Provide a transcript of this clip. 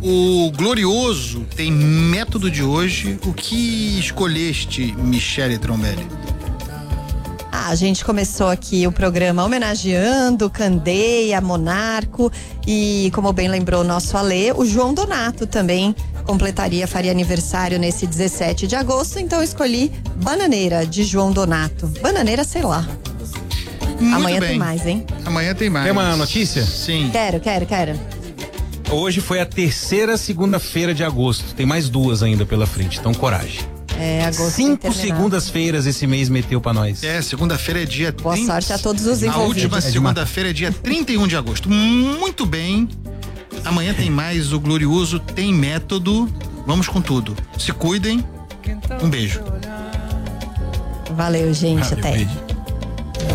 O Glorioso tem método de hoje. O que escolheste, Michele Trombelli? A gente começou aqui o programa homenageando Candeia, Monarco e, como bem lembrou o nosso Alê, o João Donato também faria aniversário nesse 17 de agosto, então escolhi Bananeira, de João Donato. Bananeira, sei lá. Muito Amanhã bem. tem mais, hein? Amanhã tem mais. Tem uma notícia? Sim. Quero. Hoje foi a terceira segunda-feira de agosto. Tem mais 2 ainda pela frente, então coragem. Agosto 5 segundas-feiras esse mês meteu pra nós. Segunda-feira é dia Boa sorte a todos os envolvidos. A última segunda-feira é dia 31 de agosto. Muito bem. Amanhã tem mais. O Glorioso tem método. Vamos com tudo. Se cuidem. Um beijo. Valeu, gente. Até. Beijo.